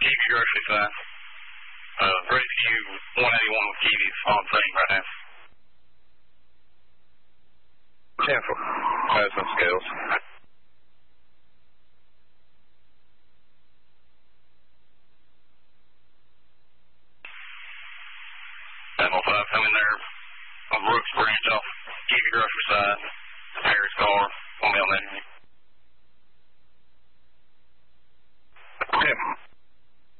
Kiwi grocery sign. Rescue 181 with Kiwi's on scene right now. 10-4. Has some scales.